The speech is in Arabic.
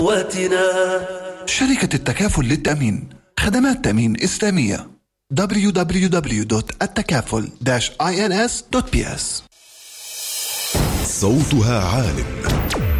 شركة التكافل للتأمين، خدمات تأمين إسلامية. www.التكافل-ins.ps. صوتها عالٍ.